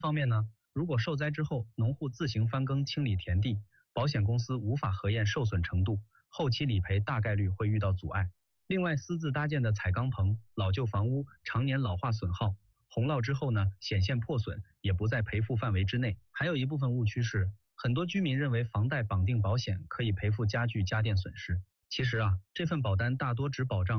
方面呢，如果受灾之后农户自行翻耕清理田地，保险公司无法核验受损程度，后期理赔大概率会遇到阻碍。另外，私自搭建的彩钢棚、老旧房屋常年老化损耗，洪涝之后呢显现破损，也不在赔付范围之内。还有一部分误区是，很多居民认为房贷绑定保险可以赔付家具家电损失，其实这份保单大多只保障